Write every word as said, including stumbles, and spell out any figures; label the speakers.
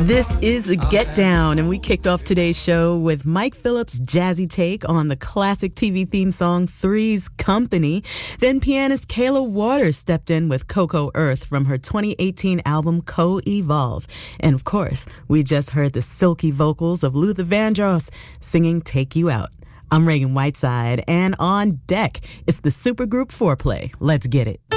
Speaker 1: This is the Get Down, and we kicked off today's show with Mike Phillips' jazzy take on the classic T V theme song Three's Company. Then pianist Kayla Waters stepped in with Coco Earth from her twenty eighteen album Co-Evolve. And of course, we just heard the silky vocals of Luther Vandross singing Take You Out. I'm Reagan Whiteside, and on deck, it's the supergroup Foreplay. Let's get it.